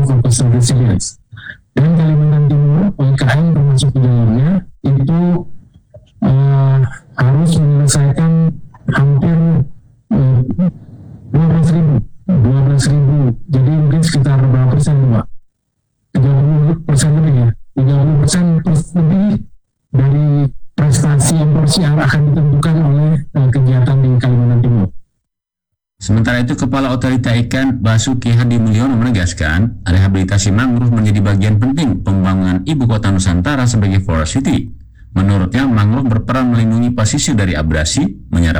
of Coastal Resilience. Dan Kalimantan Timur, UMKM termasuk di dalamnya, itu harus menyelesaikan hampir 12.000. Jadi mungkin sekitar berapa persen, Pak? 30% lebih ya. 30% lebih dari prestasi yang akan ditentukan oleh kegiatan di Kalimantan Timur. Sementara itu, Kepala Otorita Ikan Basuki Hadi Mulyono menegaskan, rehabilitasi mangrove menjadi bagian penting pembangunan ibu kota Nusantara sebagai forest city. Menurutnya, mangrove berperan melindungi pesisir dari abrasi, menyerap